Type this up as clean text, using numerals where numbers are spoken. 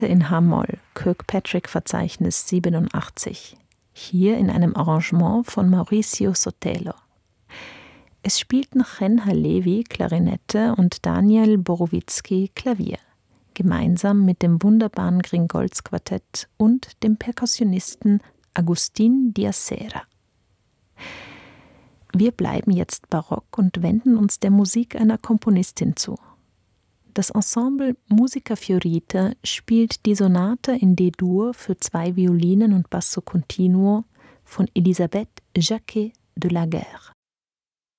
in H-Moll, Kirkpatrick-Verzeichnis 87, hier in einem Arrangement von Mauricio Sotelo. Es spielten Chen Halevi Klarinette und Daniel Borowitzki Klavier, gemeinsam mit dem wunderbaren Gringolz-Quartett und dem Perkussionisten Agustin Diacera. Wir bleiben jetzt barock und wenden uns der Musik einer Komponistin zu. Das Ensemble Musica Fiorita spielt die Sonate in D-Dur für 2 Violinen und Basso Continuo von Elisabeth Jacquet de la Guerre.